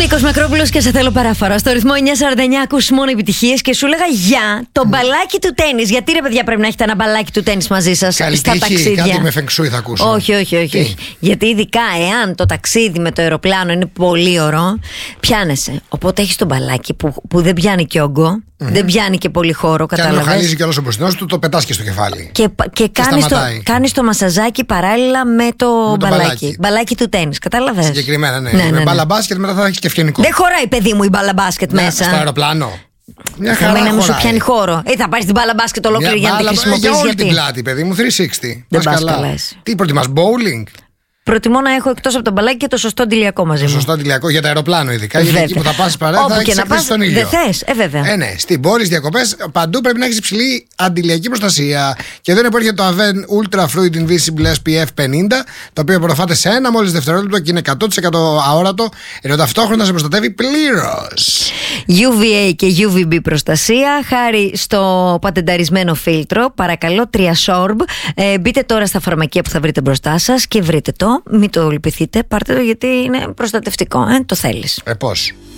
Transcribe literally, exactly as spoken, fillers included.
Νίκος Μακρόπουλος και σε θέλω παράφορα. Στο ρυθμό εννιά σαράντα εννιά ακούς μόνο επιτυχίες και σου έλεγα για το μπαλάκι του τένις. Γιατί ρε παιδιά πρέπει να έχετε ένα μπαλάκι του τένις μαζί σας καλή στα τύχη, ταξίδια? Κάτι με φεγγσούι θα ακούσω. Όχι, όχι, όχι. όχι. Γιατί ειδικά εάν το ταξίδι με το αεροπλάνο είναι πολύ ωραίο, πιάνεσαι. Οπότε έχεις το μπαλάκι που, που δεν πιάνει και όγκο, mm-hmm. δεν πιάνει και πολύ χώρο. Κατάλαβες. Και αν το χαλίζει και όλος ο μπροστινός του, το πετάς και στο κεφάλι. Και, και, και κάνεις, το, κάνεις το μασαζάκι παράλληλα με το, με το μπαλάκι. μπαλάκι. Μπαλάκι του τένις, κατάλαβες. Συγκεκριμένα, ναι. ναι, ναι, με ναι. μπάλα μπάσκετ μετά θα έχει και ευκαινικό. Δεν χωράει, παιδί μου, η μπάλα μπάσκετ ναι, μέσα. Στο αεροπλάνο. Μια χαρά. Θα μην σου πιάνει χώρο. Ε, θα πάρεις την μπάλα μπάσκετ ολόκληρη για να την χρησιμοποιήσεις. Για όλη γιατί? την πλάτη, παιδί μου, τριακόσια εξήντα. Δεν πας καλά. Τι προτιμάς, bowling? Προτιμώ να έχω εκτός από το μπαλάκι και το σωστό αντιλιακό μαζί μου. Το σωστό αντιλιακό για το αεροπλάνο, ειδικά. Γιατί εκεί που θα πας παρέα θα έχεις εκθέσει στον ήλιο. Δεν θες, ε, βέβαια. Ε, ναι, στην πόλη, στις διακοπές, παντού πρέπει να έχεις υψηλή αντιλιακή προστασία. Και εδώ είναι που έρχεται το Avène Ultra Fluid Invisible ες πι εφ πενήντα, το οποίο προφάται σε ένα μόλις δευτερόλεπτο και είναι εκατό τοις εκατό αόρατο, ενώ ταυτόχρονα σε προστατεύει πλήρως. γιου βι έι και γιου βι μπι προστασία, χάρη στο πατενταρισμένο φίλτρο. Παρακαλώ, Triasorb. Ε, μπείτε τώρα στα φαρμακεία που θα βρείτε μπροστά σας και βρείτε το. Μην το λυπηθείτε, πάρτε το γιατί είναι προστατευτικό. Ε, το θέλεις. Ε, πώς.